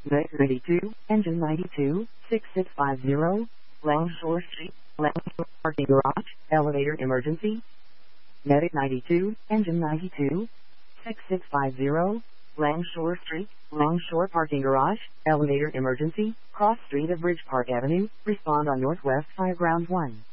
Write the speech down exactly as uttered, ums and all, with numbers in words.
Medic ninety-two, Engine ninety-two, six six five zero, Longshore Street, Longshore Parking Garage, Elevator Emergency. Medic ninety-two, Engine ninety-two, six six five zero, Longshore Street, Longshore Parking Garage, Elevator Emergency, Cross Street of Bridge Park Avenue, respond on Northwest Fire Ground one.